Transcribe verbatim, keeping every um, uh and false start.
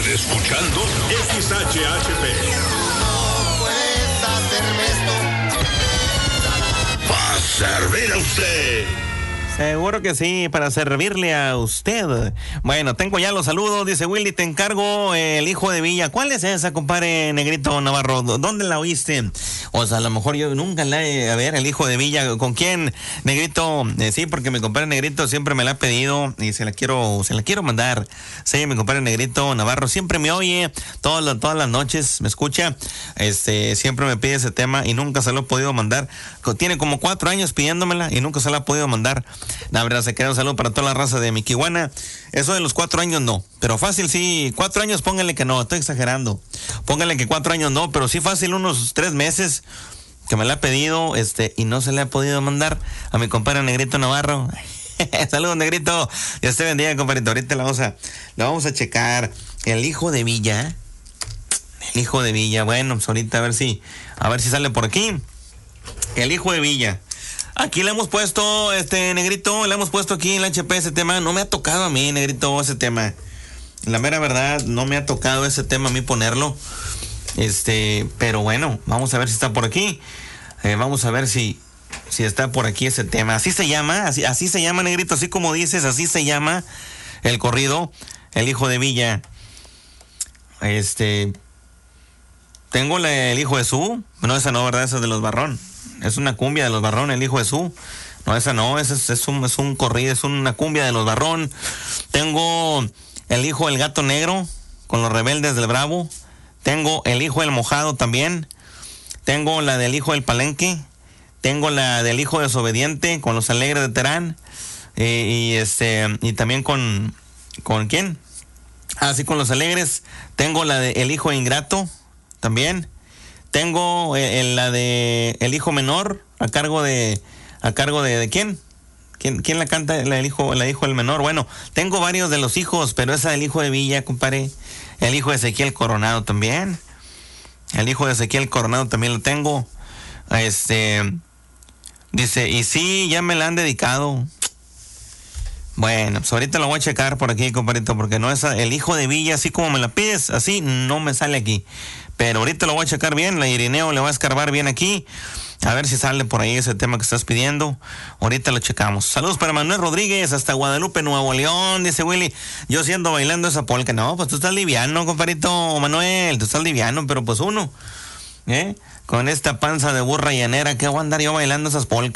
escuchando X H H P. No puedes hacerme esto. Para servir a usted. Seguro que sí, para servirle a usted. Bueno, tengo ya los saludos. Dice Willy, te encargo eh, el hijo de Villa. ¿Cuál es esa, compadre Negrito Navarro? ¿Dónde la oíste? O sea, a lo mejor yo nunca la he... A ver, el hijo de Villa. ¿Con quién, Negrito? Eh, sí, porque mi compadre Negrito siempre me la ha pedido y se la quiero se la quiero mandar. Sí, mi compadre Negrito Navarro siempre me oye. Todas las, todas las noches me escucha. Este, siempre me pide ese tema y nunca se lo he podido mandar. Tiene como cuatro años pidiéndomela y nunca se la ha podido mandar. La verdad, se queda un saludo para toda la raza de Miquihuana. Eso de los cuatro años no, pero fácil sí, cuatro años pónganle que no, estoy exagerando. Pónganle que cuatro años no, pero sí fácil unos tres meses que me la ha pedido, este, y no se le ha podido mandar a mi compadre Negrito Navarro. Saludos, Negrito. Dios te bendiga, compadrito. Ahorita la vamos a, la vamos a checar. El hijo de Villa. El hijo de Villa. Bueno, pues ahorita a ver si, a ver si sale por aquí. El hijo de Villa. Aquí le hemos puesto, este, Negrito, le hemos puesto aquí en la H P ese tema. No me ha tocado a mí, Negrito, ese tema. La mera verdad, no me ha tocado ese tema a mí ponerlo. Este, pero bueno, vamos a ver si está por aquí. Eh, vamos a ver si, si está por aquí ese tema. Así se llama, así, así se llama, Negrito, así como dices, así se llama el corrido, el hijo de Villa. Este, tengo la, el hijo de Su. No, esa no, ¿verdad? Esa es de los Barrón. Es una cumbia de los Barrón, el hijo de Su. No, esa no, esa es, es, un, es un corrido, es una cumbia de los Barrón. Tengo el hijo del Gato Negro con los Rebeldes del Bravo. Tengo el hijo del Mojado también. Tengo la del hijo del Palenque. Tengo la del hijo desobediente con los Alegres de Terán. Eh, y este y también con ¿con quién? Ah, sí, con los Alegres. Tengo la de el hijo ingrato también. Tengo eh, la de el hijo menor a cargo de a cargo de, ¿de quién? ¿Quién quién la canta? La, el hijo la hijo del menor. Bueno, tengo varios de los hijos, pero esa del hijo de Villa, compadre. El hijo de Ezequiel Coronado también. El hijo de Ezequiel Coronado también lo tengo. Este dice, y sí, ya me la han dedicado. Bueno, pues ahorita lo voy a checar por aquí, compadrito, porque no es el hijo de Villa, así como me la pides, así no me sale aquí. Pero ahorita lo voy a checar bien, la Irineo le va a escarbar bien aquí, a ver si sale por ahí ese tema que estás pidiendo. Ahorita lo checamos. Saludos para Manuel Rodríguez, hasta Guadalupe, Nuevo León, dice Willy. Yo siendo bailando esa polka. No, pues tú estás liviano, compadrito Manuel, tú estás liviano, pero pues uno, ¿eh? Con esta panza de burra llanera, ¿qué voy a andar yo bailando esas polcas?